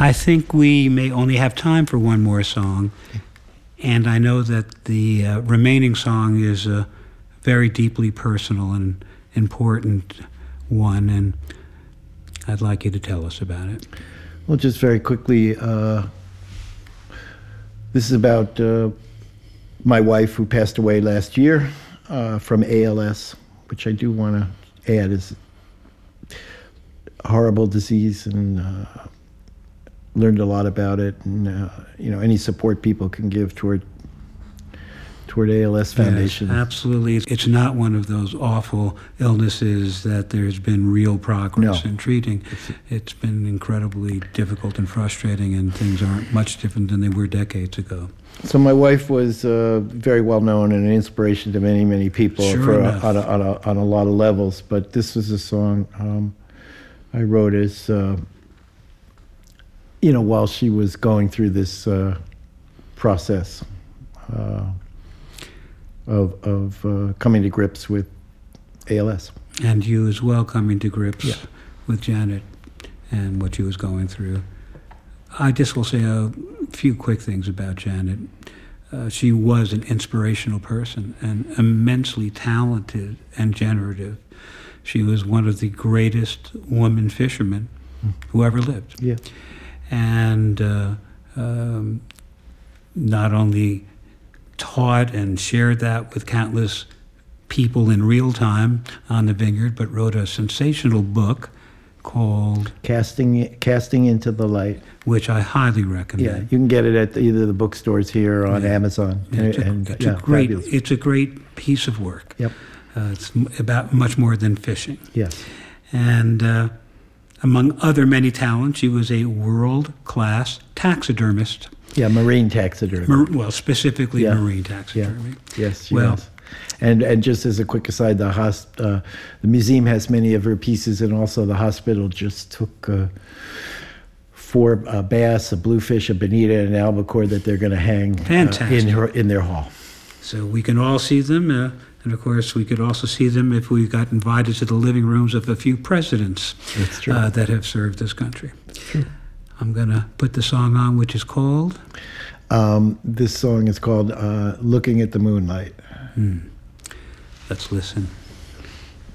I think we may only have time for one more song, and I know that the remaining song is a very deeply personal and important one, and I'd like you to tell us about it. Well, just very quickly, this is about my wife who passed away last year from ALS, which I do want to add is a horrible disease, and learned a lot about it, and any support people can give toward ALS Foundation. Yes, absolutely. It's not one of those awful illnesses that there's been real progress in treating. It's been incredibly difficult and frustrating, and things aren't much different than they were decades ago. So my wife was very well known and an inspiration to many, many people on a lot of levels. But this was a song I wrote as while she was going through this process of coming to grips with ALS. And you as well coming to grips with Janet and what she was going through. I just will say a few quick things about Janet. She was an inspirational person and immensely talented and generative. She was one of the greatest women fishermen who ever lived. Yeah. And not only taught and shared that with countless people in real time on the vineyard, but wrote a sensational book called Casting Into the Light, which I highly recommend. Yeah, you can get it at either the bookstores here or on Amazon. It's a great piece of work. Yep. It's about much more than fishing. Yes. And among other many talents, she was a world-class taxidermist. Yeah, marine taxidermy. Specifically marine taxidermy. Yeah. Yes, she was. And just as a quick aside, the museum has many of her pieces, and also the hospital just took 4 bass, a bluefish, a bonita, and an albacore that they're going to hang in their hall. So we can all see them, and of course we could also see them if we got invited to the living rooms of a few presidents that have served this country. True. I'm going to put the song on, which is called? This song is called Looking at the Moonlight. Let's listen.